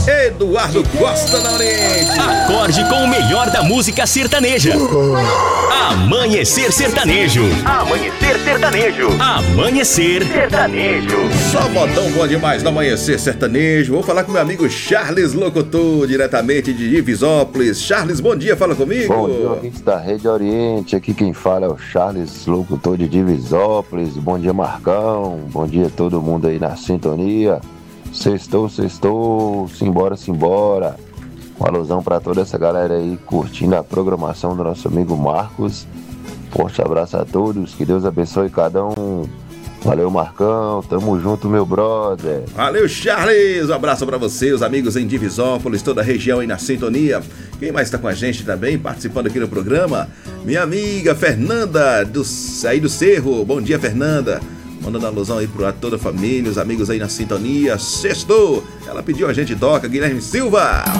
Eduardo Costa na Oriente. Acorde com o melhor da música sertaneja. Amanhecer Sertanejo. Amanhecer Sertanejo. Amanhecer Sertanejo. Só modão bom demais no Amanhecer Sertanejo. Vou falar com meu amigo Charles Locutor, diretamente de Divisópolis. Charles, bom dia, fala comigo. Bom dia, ouvintes da Rede Oriente. Aqui quem fala é o Charles Locutor de Divisópolis. Bom dia, Marcão. Bom dia a todo mundo aí na sintonia. Sextou, simbora. Um alusão pra toda essa galera aí curtindo a programação do nosso amigo Marcos. Forte abraço a todos, que Deus abençoe cada um. Valeu, Marcão, tamo junto, meu brother. Valeu, Charles, um abraço pra você, os amigos em Divisópolis, toda a região aí na sintonia. Quem mais tá com a gente também, participando aqui no programa? Minha amiga Fernanda, aí do Cerro. Bom dia, Fernanda. Mandando alusão aí pra toda a família, os amigos aí na sintonia. Sextou! Ela pediu a gente toca, Guilherme Silva.